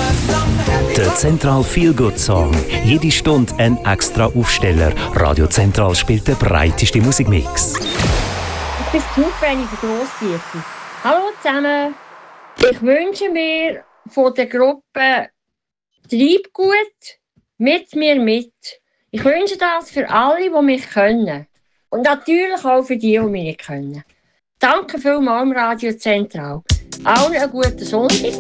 Der Zentral Feel Good Song. Jede Stunde ein extra Aufsteller. Radio Zentral spielt den breitesten Musikmix. Ich bin zu wenig Grosstiefe. Hallo zusammen. Ich wünsche mir von der Gruppe Treibgut mit mir mit. Ich wünsche das für alle, die mich können. Und natürlich auch für die mich nicht können. Danke vielmals, Radio Zentral. Allen einen guten Sonntag